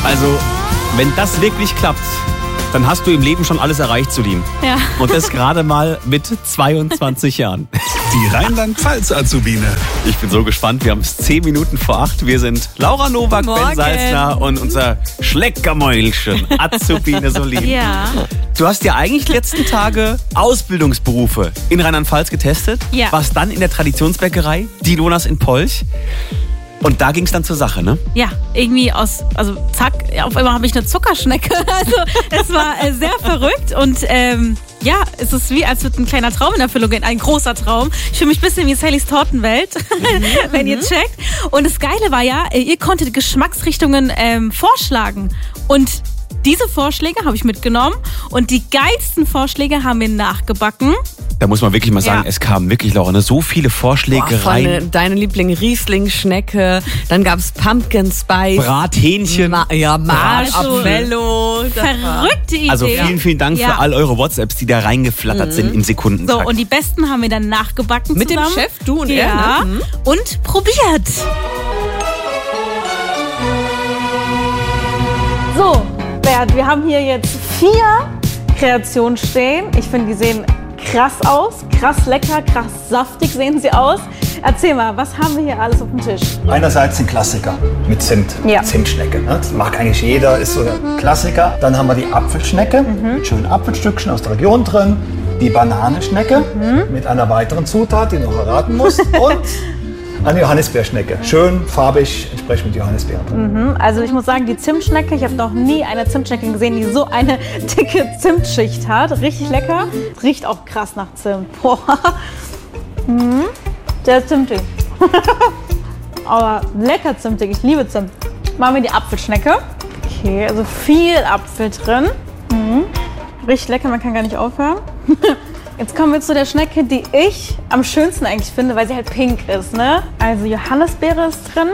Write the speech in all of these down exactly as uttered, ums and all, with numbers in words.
Also, wenn das wirklich klappt, dann hast du im Leben schon alles erreicht, Sudin. Ja. Und das gerade mal mit zweiundzwanzig Jahren. Die Rheinland-Pfalz-Azubine. Ich bin so gespannt. Wir haben es zehn Minuten vor acht. Wir sind Laura Nowak, Ben Salzner und unser Schleckermäulchen, Azubine Solin. Ja. Du hast ja eigentlich die letzten Tage Ausbildungsberufe in Rheinland-Pfalz getestet. Ja. Warst dann in der Traditionsbäckerei, die Lonas in Polch. Und da ging es dann zur Sache, ne? Ja, irgendwie aus, also zack, auf einmal habe ich eine Zuckerschnecke. Also es war äh, sehr verrückt und ähm, ja, es ist wie, als würde ein kleiner Traum in Erfüllung gehen, ein großer Traum. Ich fühle mich ein bisschen wie Sallys Tortenwelt, mhm. wenn ihr checkt. Und das Geile war ja, ihr konntet Geschmacksrichtungen ähm, vorschlagen und diese Vorschläge habe ich mitgenommen und die geilsten Vorschläge haben wir nachgebacken. Da muss man wirklich mal sagen, ja. Es kamen wirklich, Laura, ne, so viele Vorschläge Boah, rein. Von, deine Liebling Riesling-Schnecke, dann gab es Pumpkin Spice. Brathähnchen. Ma- ja, Marshmallow. Verrückte Idee. Also vielen, vielen Dank ja. für all eure WhatsApps, die da reingeflattert mhm. sind in Sekunden. So, und die besten haben wir dann nachgebacken Mit zusammen. dem Chef, du und ja. er, ne? Mhm. Und probiert. So, Bert, wir haben hier jetzt vier Kreationen stehen. Ich finde, die sehen krass aus, krass lecker, krass saftig sehen sie aus. Erzähl mal, was haben wir hier alles auf dem Tisch? Einerseits ein Klassiker mit Zimt, ja. Zimtschnecke. Ne? Das mag eigentlich jeder, ist so ein Klassiker. Dann haben wir die Apfelschnecke mhm. mit schönen Apfelstückchen aus der Region drin. Die Bananenschnecke mhm. mit einer weiteren Zutat, die du noch erraten musst. Und eine Johannisbeerschnecke. Schön farbig, entsprechend mit Johannisbeeren drin. Mhm. Also ich muss sagen, die Zimtschnecke, ich habe noch nie eine Zimtschnecke gesehen, die so eine dicke Zimtschicht hat. Richtig lecker. Riecht auch krass nach Zimt. Boah. Mhm. Sehr zimtig. Aber lecker zimtig. Ich liebe Zimt. Machen wir die Apfelschnecke. Okay, also viel Apfel drin. Mhm. Richtig lecker, man kann gar nicht aufhören. Jetzt kommen wir zu der Schnecke, die ich am schönsten eigentlich finde, weil sie halt pink ist, ne? Also Johannisbeere ist drin.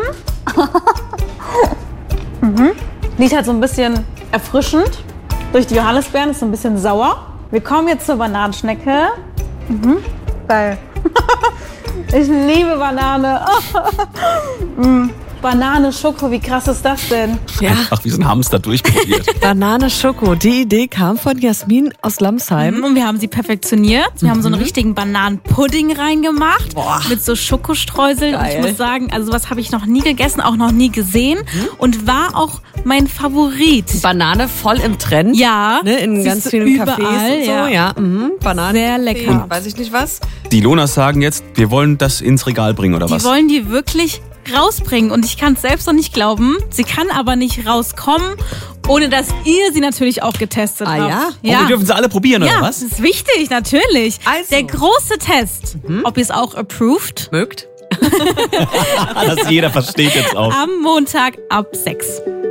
mhm. Riecht halt so ein bisschen erfrischend. Durch die Johannisbeeren ist so ein bisschen sauer. Wir kommen jetzt zur Bananenschnecke. Mhm. Geil. Ich liebe Banane. mm. Banane, Schoko, wie krass ist das denn? Ja. Ach, wie so ein Hamster durchprobiert. Banane, Schoko, die Idee kam von Jasmin aus Lamsheim. Und wir haben sie perfektioniert. Wir mhm. haben so einen richtigen Bananenpudding reingemacht. Boah. Mit so Schokostreuseln. Und ich Geil. muss sagen, also sowas habe ich noch nie gegessen, auch noch nie gesehen. Mhm. Und war auch mein Favorit. Banane voll im Trend. Ja. Ne, in Siehst ganz du vielen überall, Cafés und so. ja. Ja. Mhm. Banane. Sehr lecker. Weiß ich nicht was. Die Lonas sagen jetzt, wir wollen das ins Regal bringen, oder Die was? wollen die wirklich rausbringen. Und ich kann es selbst noch nicht glauben. Sie kann aber nicht rauskommen, ohne dass ihr sie natürlich auch getestet Ah, habt. ja? Oh, wir dürfen sie alle probieren, ja, oder was? das ist wichtig, natürlich. Also. Der große Test, mhm. ob ihr es auch approved, Mögt. Das jeder versteht jetzt auch. am Montag ab sechs.